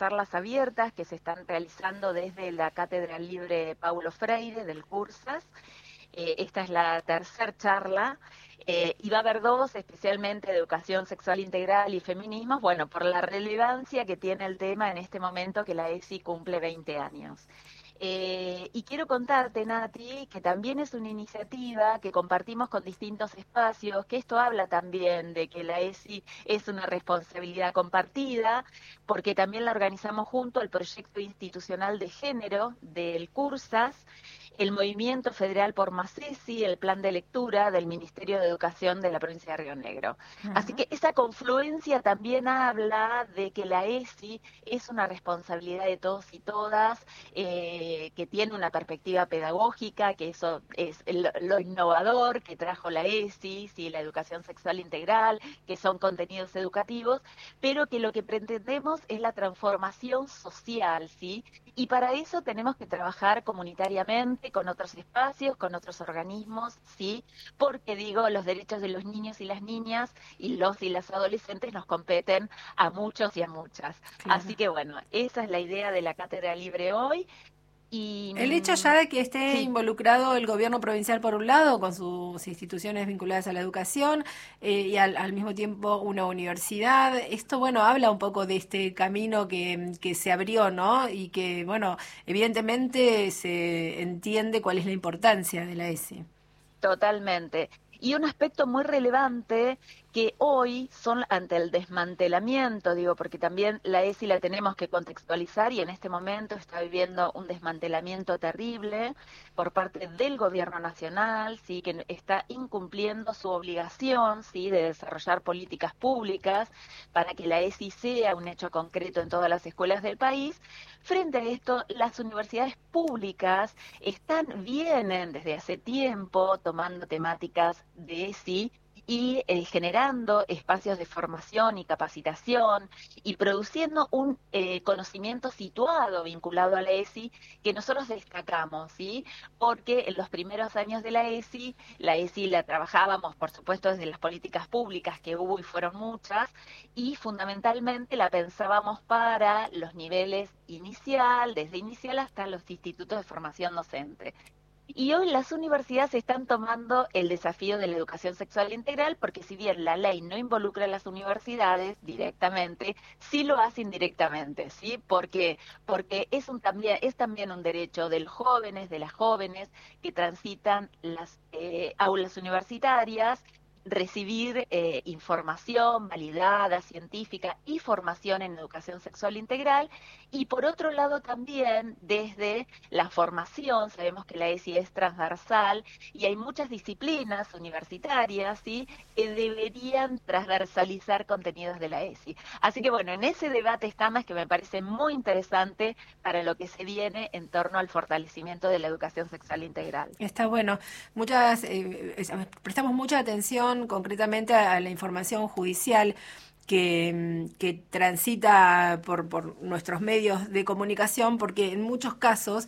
charlas abiertas que se están realizando desde la Cátedra Libre Paulo Freire del CURSAS. Esta es la tercera charla. Y va a haber dos, especialmente de educación sexual integral y feminismos, bueno, por la relevancia que tiene el tema en este momento que la ESI cumple 20 años. Y quiero contarte, Nati, que también es una iniciativa que compartimos con distintos espacios, que esto habla también de que la ESI es una responsabilidad compartida, porque también la organizamos junto al proyecto institucional de género del CURSAS, el Movimiento Federal por Más ESI, el plan de lectura del Ministerio de Educación de la provincia de Río Negro. Así Ajá. que esa confluencia también habla de que la ESI es una responsabilidad de todos y todas, que tiene una perspectiva pedagógica, que eso es lo innovador que trajo la ESI, ¿sí? La educación sexual integral, que son contenidos educativos, pero que lo que pretendemos es la transformación social, ¿sí? Y para eso tenemos que trabajar comunitariamente con otros espacios, con otros organismos, ¿sí? Porque digo, los derechos de los niños y las niñas y los y las adolescentes nos competen a muchos y a muchas. Claro. Así que bueno, esa es la idea de la Cátedra Libre hoy. Y El hecho ya de que esté sí, involucrado el gobierno provincial por un lado, con sus instituciones vinculadas a la educación, y al mismo tiempo una universidad, esto, bueno, habla un poco de este camino que se abrió, ¿no? Y que, bueno, evidentemente se entiende cuál es la importancia de la ESI. totalmente. Y un aspecto muy relevante que hoy son ante el desmantelamiento, digo, porque también la ESI la tenemos que contextualizar y en este momento está viviendo un desmantelamiento terrible por parte del gobierno nacional, sí, que está incumpliendo su obligación, sí, de desarrollar políticas públicas para que la ESI sea un hecho concreto en todas las escuelas del país. Frente a esto, las universidades públicas vienen desde hace tiempo tomando temáticas de ESI y generando espacios de formación y capacitación y produciendo un conocimiento situado vinculado a la ESI que nosotros destacamos, ¿sí? Porque en los primeros años de la ESI la trabajábamos, por supuesto, desde las políticas públicas que hubo y fueron muchas, y fundamentalmente la pensábamos para los niveles inicial, desde inicial hasta los institutos de formación docente. Y hoy las universidades están tomando el desafío de la educación sexual integral porque si bien la ley no involucra a las universidades directamente, sí lo hace indirectamente, ¿sí? Porque es también un derecho de los jóvenes, de las jóvenes que transitan las aulas universitarias, recibir información validada, científica y formación en educación sexual integral. Y por otro lado también desde la formación, sabemos que la ESI es transversal y hay muchas disciplinas universitarias, ¿sí?, que deberían transversalizar contenidos de la ESI. Así que bueno, en ese debate estamos que me parece muy interesante para lo que se viene en torno al fortalecimiento de la educación sexual integral. Está bueno. Prestamos mucha atención concretamente a la información judicial que transita por nuestros medios de comunicación, porque en muchos casos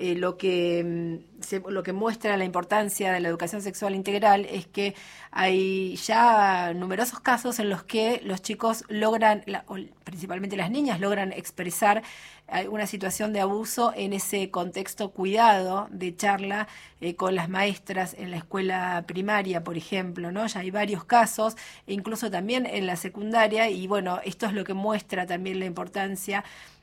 lo que muestra la importancia de la educación sexual integral es que hay ya numerosos casos en los que los chicos logran, o principalmente las niñas, logran expresar una situación de abuso en ese contexto cuidado de charla con las maestras en la escuela primaria, por ejemplo, ¿no? Ya hay varios casos, e incluso también en la secundaria, y bueno, esto es lo que muestra también la importancia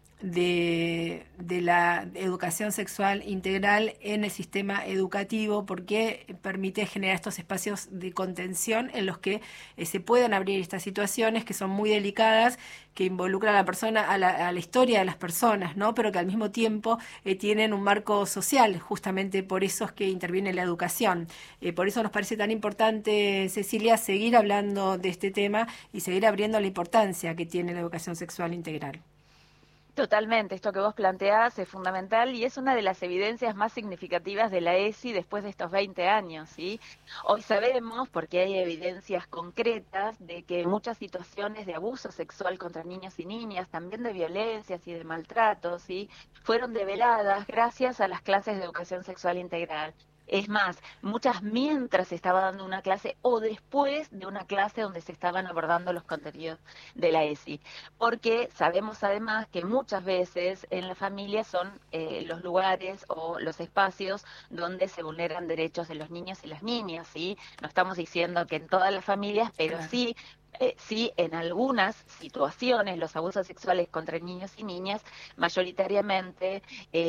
de la educación sexual integral en el sistema educativo, porque permite generar estos espacios de contención en los que se puedan abrir estas situaciones que son muy delicadas, que involucran a la persona, a la historia de las personas, ¿no? Pero que al mismo tiempo tienen un marco social. Justamente por eso es que interviene la educación. Por eso nos parece tan importante, Cecilia, seguir hablando de este tema y seguir abriendo la importancia que tiene la educación sexual integral. Totalmente, esto que vos planteás es fundamental y es una de las evidencias más significativas de la ESI después de estos 20 años, ¿sí? Hoy sabemos, porque hay evidencias concretas, de que muchas situaciones de abuso sexual contra niños y niñas, también de violencias y de maltratos, ¿sí?, fueron develadas gracias a las clases de educación sexual integral. Es más, muchas mientras se estaba dando una clase o después de una clase donde se estaban abordando los contenidos de la ESI. Porque sabemos además que muchas veces en la familia son los lugares o los espacios donde se vulneran derechos de los niños y las niñas, ¿sí? No estamos diciendo que en todas las familias, pero Claro. sí, sí, en algunas situaciones los abusos sexuales contra niños y niñas mayoritariamente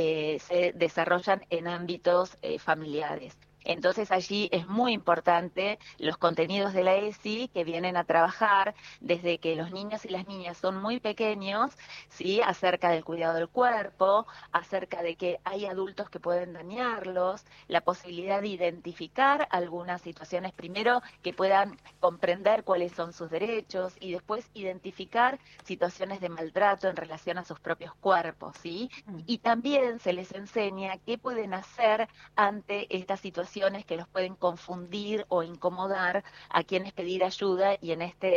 se desarrollan en ámbitos familiares. Entonces allí es muy importante los contenidos de la ESI que vienen a trabajar desde que los niños y las niñas son muy pequeños, ¿sí? Acerca del cuidado del cuerpo, acerca de que hay adultos que pueden dañarlos, la posibilidad de identificar algunas situaciones, primero que puedan comprender cuáles son sus derechos y después identificar situaciones de maltrato en relación a sus propios cuerpos, ¿sí? Y también se les enseña qué pueden hacer ante estas situaciones que los pueden confundir o incomodar, a quienes pedir ayuda, y en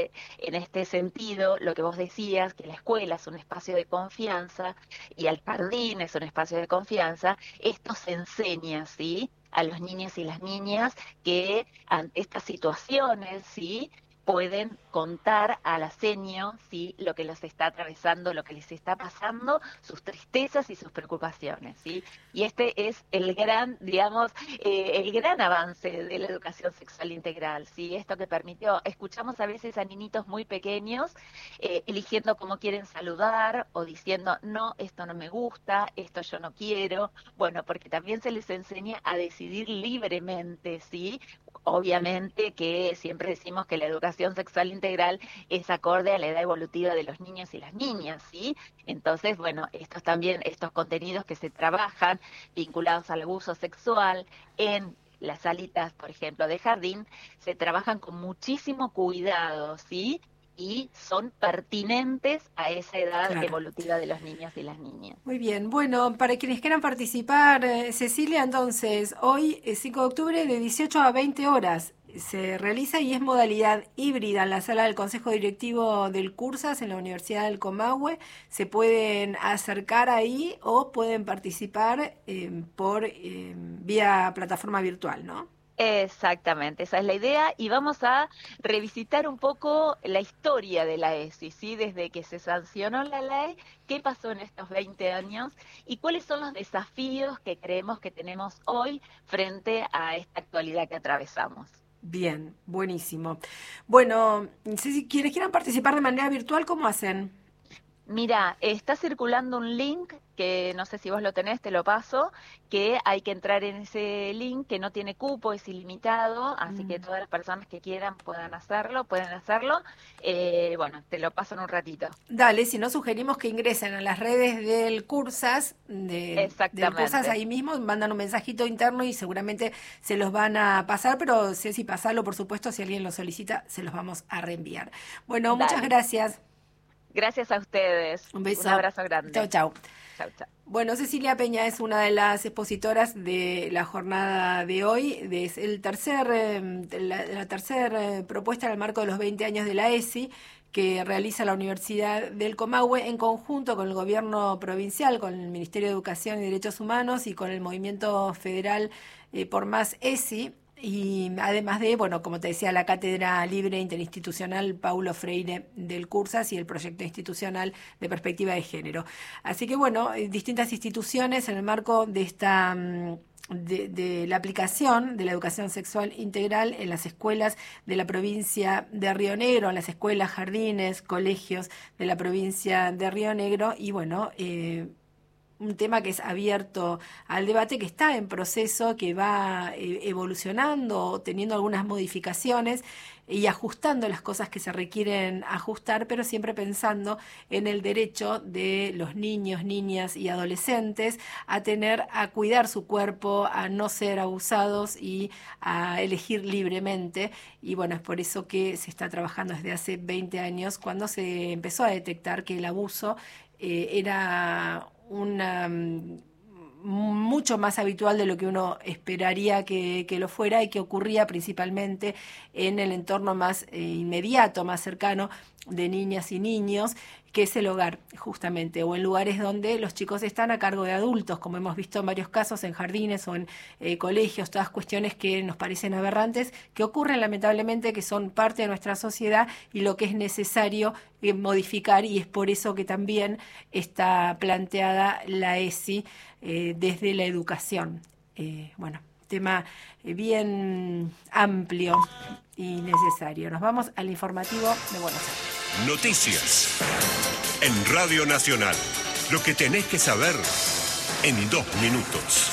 este sentido, lo que vos decías, que la escuela es un espacio de confianza y el jardín es un espacio de confianza, esto se enseña, ¿sí? A los niños y las niñas que ante estas situaciones, ¿sí? Pueden contar a la seño, ¿sí? Lo que los está atravesando, lo que les está pasando, sus tristezas y sus preocupaciones, ¿sí? Y este es el gran, digamos, el gran avance de la educación sexual integral, ¿sí? Esto que permitió, escuchamos a veces a niñitos muy pequeños eligiendo cómo quieren saludar o diciendo, no, esto no me gusta, esto yo no quiero, bueno, porque también se les enseña a decidir libremente, ¿sí? Obviamente que siempre decimos que la educación sexual integral es acorde a la edad evolutiva de los niños y las niñas, ¿sí? Entonces, bueno, estos también, estos contenidos que se trabajan vinculados al abuso sexual en las salitas, por ejemplo, de jardín, se trabajan con muchísimo cuidado, ¿sí? Y son pertinentes a esa edad Claro. evolutiva de los niños y las niñas. Muy bien, bueno, para quienes quieran participar, Cecilia, entonces, hoy, 5 de octubre, de 18 a 20 horas, se realiza y es modalidad híbrida en la sala del Consejo Directivo del CURSAS en la Universidad del Comahue. Se pueden acercar ahí o pueden participar por vía plataforma virtual, ¿no? Exactamente, esa es la idea y vamos a revisitar un poco la historia de la ESI, ¿sí? Desde que se sancionó la ley, qué pasó en estos 20 años y cuáles son los desafíos que creemos que tenemos hoy frente a esta actualidad que atravesamos. Bien, buenísimo. Bueno, si quienes quieran participar de manera virtual, ¿cómo hacen? Mira, está circulando un link que no sé si vos lo tenés, te lo paso, que hay que entrar en ese link que no tiene cupo, es ilimitado, así que todas las personas que quieran pueden hacerlo, pueden hacerlo. Bueno, te lo paso en un ratito. Dale, si no sugerimos que ingresen a las redes del Cursas, del Cursas Exactamente. ahí mismo, mandan un mensajito interno y seguramente se los van a pasar, pero Ceci, pasarlo, por supuesto, si alguien lo solicita, se los vamos a reenviar. Bueno, muchas Dale. gracias. Gracias a ustedes. Un Un beso. abrazo Chau, grande. chau. Chau, chau. Bueno, Cecilia Peña es una de las expositoras de la jornada de hoy. Es el la tercera propuesta en el marco de los 20 años de la ESI que realiza la Universidad del Comahue en conjunto con el gobierno provincial, con el Ministerio de Educación y Derechos Humanos y con el Movimiento Federal por Más ESI. Y además de, bueno, como te decía, la Cátedra Libre Interinstitucional Paulo Freire del Cursas y el proyecto institucional de perspectiva de género. Así que, bueno, distintas instituciones en el marco de esta de la aplicación de la educación sexual integral en las escuelas de la provincia de Río Negro, en las escuelas, jardines, colegios de la provincia de Río Negro y, bueno, un tema que es abierto al debate, que está en proceso, que va evolucionando, teniendo algunas modificaciones y ajustando las cosas que se requieren ajustar, pero siempre pensando en el derecho de los niños, niñas y adolescentes a cuidar su cuerpo, a no ser abusados y a elegir libremente. Y bueno, es por eso que se está trabajando desde hace 20 años, cuando se empezó a detectar que el abuso era una mucho más habitual de lo que uno esperaría que lo fuera y que ocurría principalmente en el entorno más inmediato, más cercano, de niñas y niños, que es el hogar, justamente, o en lugares donde los chicos están a cargo de adultos, como hemos visto en varios casos, en jardines o en colegios, todas cuestiones que nos parecen aberrantes, que ocurren lamentablemente, que son parte de nuestra sociedad y lo que es necesario modificar, y es por eso que también está planteada la ESI desde la educación. Bueno, tema bien amplio y necesario. Nos vamos al informativo de Buenos Aires. Noticias en Radio Nacional. Lo que tenés que saber en 2 minutos.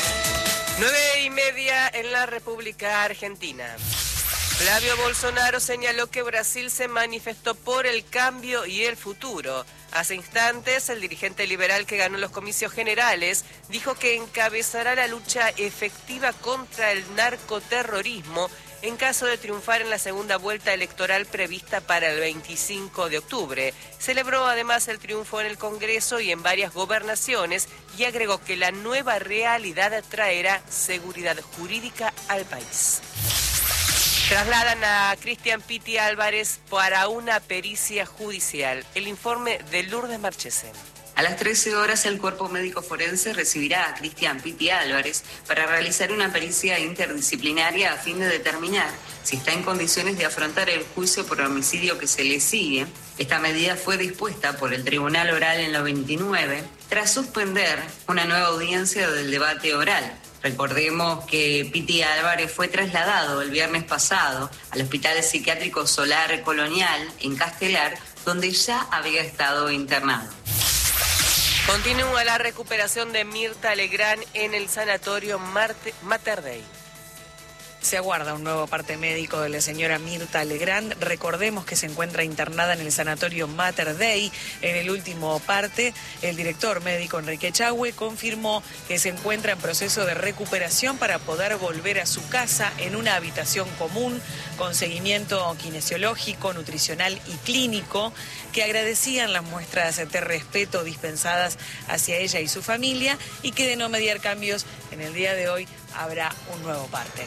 9:30 en la República Argentina. Flavio Bolsonaro señaló que Brasil se manifestó por el cambio y el futuro. Hace instantes, el dirigente liberal que ganó los comicios generales dijo que encabezará la lucha efectiva contra el narcoterrorismo en caso de triunfar en la segunda vuelta electoral prevista para el 25 de octubre. Celebró además el triunfo en el Congreso y en varias gobernaciones y agregó que la nueva realidad traerá seguridad jurídica al país. Trasladan a Cristian Pitti Álvarez para una pericia judicial. El informe de Lourdes Marchesen. A las 13 horas, el cuerpo médico forense recibirá a Cristian Pitti Álvarez para realizar una pericia interdisciplinaria a fin de determinar si está en condiciones de afrontar el juicio por homicidio que se le sigue. Esta medida fue dispuesta por el Tribunal Oral en lo 29, tras suspender una nueva audiencia del debate oral. Recordemos que Pitti Álvarez fue trasladado el viernes pasado al Hospital Psiquiátrico Solar Colonial en Castelar, donde ya había estado internado. Continúa la recuperación de Mirta Legrand en el sanatorio Mater Dei. Se aguarda un nuevo parte médico de la señora Mirta Legrand. Recordemos que se encuentra internada en el sanatorio Mater Dei. En el último parte, el director médico Enrique Chahue confirmó que se encuentra en proceso de recuperación para poder volver a su casa en una habitación común con seguimiento kinesiológico, nutricional y clínico, que agradecían las muestras de respeto dispensadas hacia ella y su familia, y que de no mediar cambios en el día de hoy habrá un nuevo parte.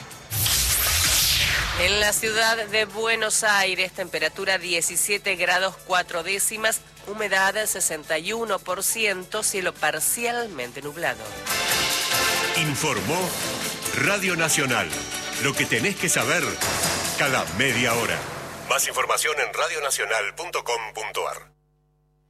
En la ciudad de Buenos Aires, temperatura 17 grados 4 décimas, humedad 61%, cielo parcialmente nublado. Informó Radio Nacional. Lo que tenés que saber cada media hora. Más información en radionacional.com.ar.